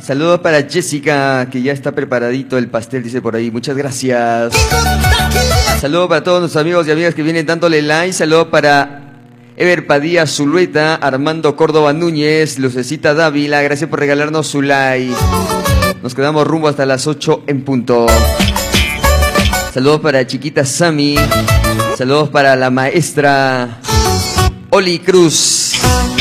Saludos para Jessica, que ya está preparadito el pastel, dice por ahí. Muchas gracias. Saludos para todos nuestros amigos y amigas que vienen dándole like. Saludos para Ever Padilla Zulueta, Armando Córdoba Núñez, Lucecita Dávila. Gracias por regalarnos su like. Nos quedamos rumbo hasta las 8 en punto. Saludos para Chiquita Sami. Saludos para la maestra Oli Cruz.